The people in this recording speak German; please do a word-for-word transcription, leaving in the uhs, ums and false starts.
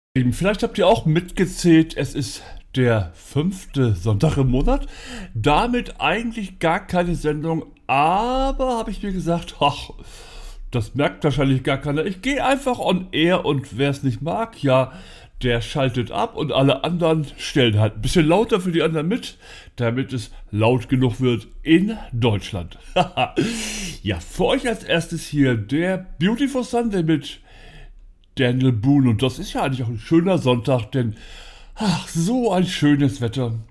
Eben, vielleicht habt ihr auch mitgezählt, es ist der fünfte Sonntag im Monat. Damit eigentlich gar keine Sendung, aber habe ich mir gesagt, ach, das merkt wahrscheinlich gar keiner. Ich gehe einfach on air und wer es nicht mag, ja, der schaltet ab und alle anderen stellen halt ein bisschen lauter für die anderen mit, damit es laut genug wird in Deutschland. Ja, für euch als erstes hier der Beautiful Sunday mit Daniel Boone. Und das ist ja eigentlich auch ein schöner Sonntag, denn ach, so ein schönes Wetter.